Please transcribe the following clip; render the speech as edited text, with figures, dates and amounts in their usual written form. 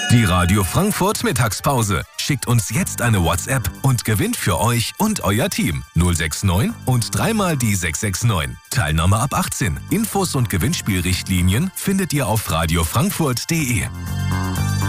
Die Radio Frankfurt Mittagspause. Schickt uns jetzt eine WhatsApp und gewinnt für euch und euer Team 069 und dreimal die 669. Teilnahme ab 18. Infos und Gewinnspielrichtlinien findet ihr auf radiofrankfurt.de.